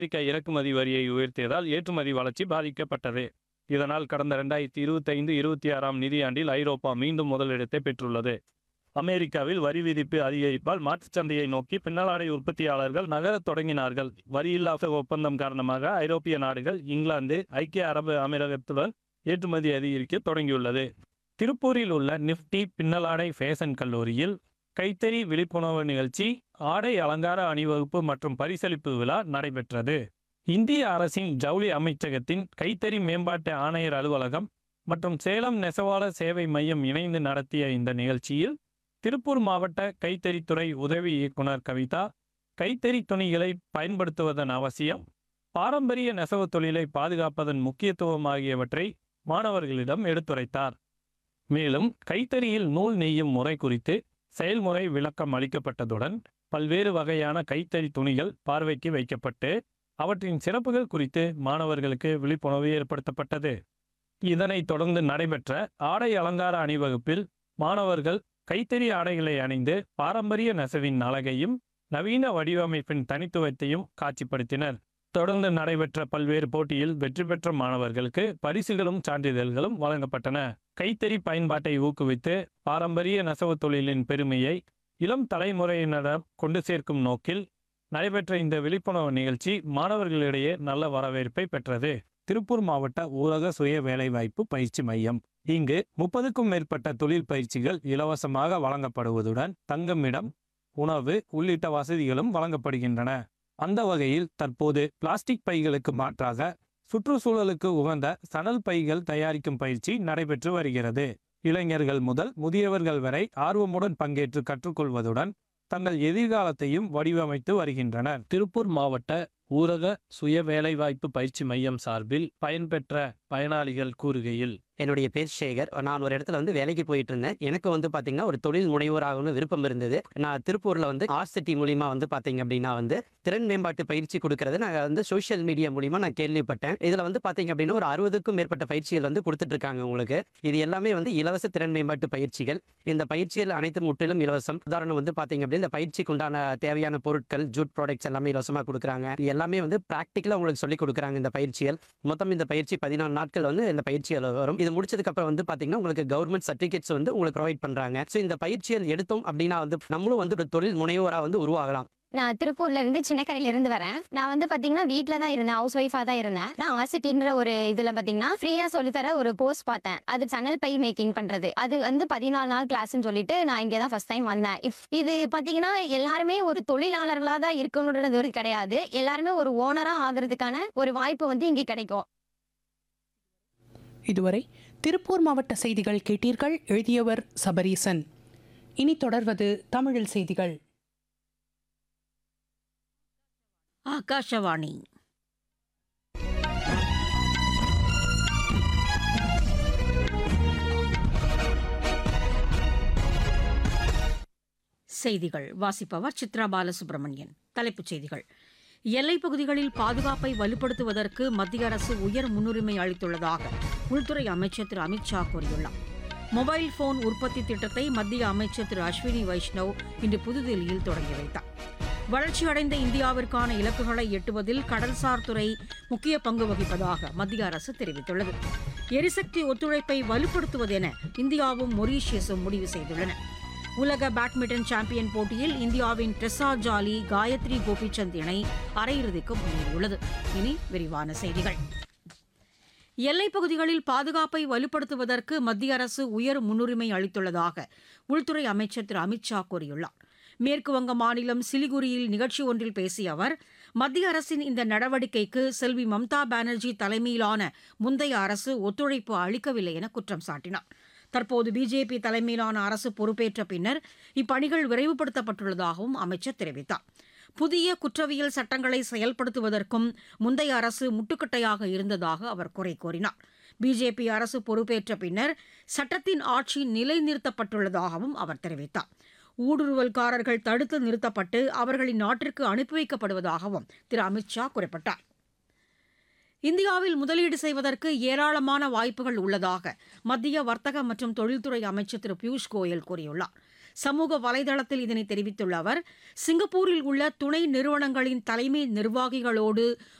America இறக்குமதி வரியை உயர்த்தியதால் ஏற்றுமதி வளர்ச்சி பாதிக்கப்பட்டது. இதனால் கடந்த 2025-26ஆம் நிதியாண்டில் ஐரோப்பா மீண்டும் முதலிடத்தை பெற்றுள்ளது. அமெரிக்காவில் வரி விதிப்பு அதிகரிப்பால் மாற்றுச் சந்தையை நோக்கி பின்னலாடை உற்பத்தியாளர்கள் நகரத் தொடங்கினார்கள். வரியில்லாத ஒப்பந்தம் காரணமாக ஐரோப்பிய நாடுகள், இங்கிலாந்து, ஐக்கிய அரபு அமீரகத்துடன் ஏற்றுமதி அதிகரிக்க தொடங்கியுள்ளது. திருப்பூரில் உள்ள நிஃப்டி பின்னலாடை ஃபேஷன் கல்லூரியில் கைத்தறி விழிப்புணர்வு நிகழ்ச்சி, ஆடை அலங்கார அணிவகுப்பு மற்றும் பரிசளிப்பு விழா நடைபெற்றது. இந்திய அரசின் ஜவுளி அமைச்சகத்தின் கைத்தறி மேம்பாட்டு ஆணையர் அலுவலகம் மற்றும் சேலம் நெசவாளர் சேவை மையம் இணைந்து நடத்திய இந்த நிகழ்ச்சியில் திருப்பூர் மாவட்ட கைத்தறித்துறை உதவி இயக்குனர் கவிதா கைத்தறி துணிகளை பயன்படுத்துவதன் அவசியம், பாரம்பரிய நெசவு தொழிலை பாதுகாப்பதன் முக்கியத்துவம் ஆகியவற்றை மாணவர்களிடம் எடுத்துரைத்தார். மேலும் கைத்தறியில் நூல் நெய்யும் முறை குறித்து செயல்முறை விளக்கம் அளிக்கப்பட்டதுடன் பல்வேறு வகையான கைத்தறி துணிகள் பார்வைக்கு வைக்கப்பட்டு அவற்றின் சிறப்புகள் குறித்து மாணவர்களுக்கு விழிப்புணர்வு ஏற்படுத்தப்பட்டது. இதனைத் தொடர்ந்து நடைபெற்ற ஆடை அலங்கார அணிவகுப்பில் மாணவர்கள் கைத்தறி ஆடைகளை அணிந்து பாரம்பரிய நெசவின் அழகையும் நவீன வடிவமைப்பின் தனித்துவத்தையும் காட்சிப்படுத்தினர். தொடர்ந்து நடைபெற்ற பல்வேறு போட்டியில் வெற்றி பெற்ற மாணவர்களுக்கு பரிசுகளும் சான்றிதழ்களும் வழங்கப்பட்டன. கைத்தறி பயன்பாட்டை ஊக்குவித்து பாரம்பரிய நெசவு தொழிலின் பெருமையை இளம் தலைமுறையினரிடம் கொண்டு சேர்க்கும் நோக்கில் நடைபெற்ற இந்த விழிப்புணர்வு நிகழ்ச்சி மாணவர்களிடையே நல்ல வரவேற்பை பெற்றது. திருப்பூர் மாவட்ட ஊரக சுய வேலைவாய்ப்பு பயிற்சி மையம். இங்கு 30க்கும் மேற்பட்ட தொழில் பயிற்சிகள் இலவசமாக வழங்கப்படுவதுடன் தங்குமிடம், உணவு உள்ளிட்ட வசதிகளும் வழங்கப்படுகின்றன. அந்த வகையில் தற்போது பிளாஸ்டிக் பைகளுக்கு மாற்றாக சுற்றுச்சூழலுக்கு உகந்த சணல் பைகள் தயாரிக்கும் பயிற்சி நடைபெற்று வருகிறது. இளைஞர்கள் முதல் முதியவர்கள் வரை ஆர்வமுடன் பங்கேற்று கற்றுக்கொள்வதுடன் தங்கள் எதிர்காலத்தையும் வடிவமைத்து வருகின்றனர். திருப்பூர் மாவட்ட ஊரக சுய வேலைவாய்ப்பு பயிற்சி மையம் சார்பில் பயன்பெற்ற பயனாளிகள் கூறுகையில், என்னுடைய பேர் சேகர். நான் ஒரு இடத்துல வேலைக்கு போயிட்டு இருந்தேன். எனக்கு பார்த்தீங்கன்னா ஒரு தொழில் முனைவோராகணும் விருப்பம் இருந்தது. நான் திருப்பூர்ல ஆர்சிட்டி மூலியமா பார்த்தீங்க அப்படின்னா திறன் மேம்பாட்டு பயிற்சி கொடுக்கறது நான் சோஷியல் மீடியா மூலியமா நான் கேள்விப்பட்டேன். இதுல பார்த்தீங்க அப்படின்னா ஒரு 60க்கும் மேற்பட்ட பயிற்சிகள் கொடுத்துட்டு இருக்காங்க உங்களுக்கு. இது எல்லாமே இலவச திறன் மேம்பாட்டு பயிற்சிகள். இந்த பயிற்சிகள் அனைத்தும் முற்றிலும் இலவசம். உதாரணம் பார்த்தீங்க அப்படின்னா இந்த பயிற்சிக்கு உண்டான தேவையான பொருட்கள், ஜூட் ப்ராடக்ட்ஸ் எல்லாமே இலவசமா கொடுக்குறாங்க. எல்லாமே பிராக்டிக்கலா உங்களுக்கு சொல்லி கொடுக்குறாங்க இந்த பயிற்சிகள். மொத்தம் இந்த பயிற்சி 14 நாட்கள் இந்த பயிற்சிகள் வரும். இது முடிச்சதுக்கு அப்புறம் பாத்தீங்கன்னா உங்களுக்கு கவர்மெண்ட் சர்டிபிகேட்ஸ் உங்களுக்கு ப்ரொவைட் பண்றாங்க. சோ இந்த பயிற்சிகள் எடுத்தோம் அப்படின்னா நம்மளும் ஒரு தொழில் முனைவோரா உருவாகலாம். நான் திருப்பூர்ல இருந்து சின்னக்கரையில இருந்து வரேன். நான் பாத்தீங்கன்னா வீட்டுல தான் இருந்தேன், ஹவுஸ் ஒய்ஃபா தான் இருந்தேன். நான் ஆர்சிட்டின்ற ஒரு இதுல பாத்தீங்கன்னா ஃப்ரீயா சொல்லித்தர ஒரு கோர்ஸ் பார்த்தேன். அது சணல் பை மேக்கிங் பண்றது. அது 14 நாள் கிளாஸ்ன்னு சொல்லிட்டு நான் இங்கதான் ஃபர்ஸ்ட் டைம் வந்தேன். இது பாத்தீங்கன்னா எல்லாருமே ஒரு தொழிலாளர்களா தான் இருக்கணும்ன்றது ஒரு கிடையாது. எல்லாருமே ஒரு ஓனரா ஆகுறதுக்கான ஒரு வாய்ப்பு இங்க கிடைக்கும். இதுவரை திருப்பூர் மாவட்ட செய்திகள் கேட்டீர்கள். எழுதியவர் சபரீசன். இனி தொடர்வது தமிழில் செய்திகள். ஆகாஷவாணி. செய்திகள் வாசிப்பவர் சித்ரா பாலசுப்ரமணியன். தலைப்புச் செய்திகள். எல்லைப் பகுதிகளில் பாதுகாப்பை வலுப்படுத்துவதற்கு மத்திய அரசு உயர் முன்னுரிமை அளித்துள்ளதாக உள்துறை அமைச்சர் திரு அமித்ஷா கூறியுள்ளார். மொபைல் போன் உற்பத்தி திட்டத்தை மத்திய அமைச்சர் திரு அஸ்வினி வைஷ்ணவ் இன்று புதுதில்லியில் தொடங்கி வைத்தார். வளர்ச்சியடைந்த இந்தியாவிற்கான இலக்குகளை எட்டுவதில் கடல்சார் துறை முக்கிய பங்கு வகிப்பதாக மத்திய அரசு தெரிவித்துள்ளது. எரிசக்தி ஒத்துழைப்பை வலுப்படுத்துவதென இந்தியாவும் மொரீஷியஸும் முடிவு செய்துள்ளன. உலக பேட்மிண்டன் சாம்பியன் போட்டியில் இந்தியாவின் ட்ரெஸா ஜாலி, காயத்ரி கோபிச்சந்த் இணை அரையிறுதிக்கு முன்னேறியுள்ளது. இனி விரிவான செய்திகள். எல்லைப் பகுதிகளில் பாதுகாப்பை வலுப்படுத்துவதற்கு மத்திய அரசு உயர் முன்னுரிமை அளித்துள்ளதாக உள்துறை அமைச்சர் திரு அமித்ஷா கூறியுள்ளார். மேற்குவங்க மாநிலம் சிலிகுரியில் நிகழ்ச்சி ஒன்றில் பேசிய அவர், மத்திய அரசின் இந்த நடவடிக்கைக்கு செல்வி மம்தா பானர்ஜி தலைமையிலான முந்தைய அரசு ஒத்துழைப்பு அளிக்கவில்லை என குற்றம் சாட்டினார். தற்போது பிஜேபி தலைமையிலான அரசு பொறுப்பேற்ற பின்னர் இப்பணிகள் விரைவுபடுத்தப்பட்டுள்ளதாகவும் அமைச்சர் தெரிவித்தார். புதிய குற்றவியல் சட்டங்களை செயல்படுத்துவதற்கும் முந்தைய அரசு முட்டுக்கட்டையாக இருந்ததாக அவர் குறை கூறினார். பிஜேபி அரசு பொறுப்பேற்ற பின்னர் சட்டத்தின் ஆட்சி நிலைநிறுத்தப்பட்டுள்ளதாகவும் அவர் தெரிவித்தார். ஊடுருவல்காரர்கள் தடுத்து நிறுத்தப்பட்டு அவர்களின் நாட்டிற்கு அனுப்பி வைக்கப்படுவதாகவும் திரு அமித்ஷா குறிப்பிட்டார். இந்தியாவில் முதலீடு செய்வதற்கு ஏராளமான வாய்ப்புகள் உள்ளதாக மத்திய வர்த்தக மற்றும் தொழில்துறை அமைச்சர் திரு பியூஷ் கோயல் கூறியுள்ளார். சமூக வலைதளத்தில் இதனை தெரிவித்துள்ள அவர், சிங்கப்பூரில் உள்ள துணை நிறுவனங்களின் தலைமை நிர்வாகிகளோடு